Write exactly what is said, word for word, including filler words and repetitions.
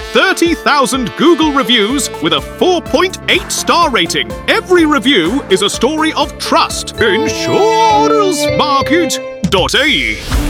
thirty thousand Google reviews with a four point eight star rating. Every review is a story of trust. Insurance Market dot A E